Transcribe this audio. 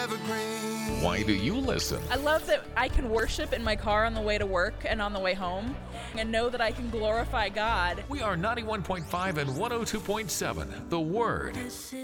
evergreen. Why do you listen? I love that I can worship in my car on the way to work and on the way home and know that I can glorify God. We are 91.5 and 102.7, The Word.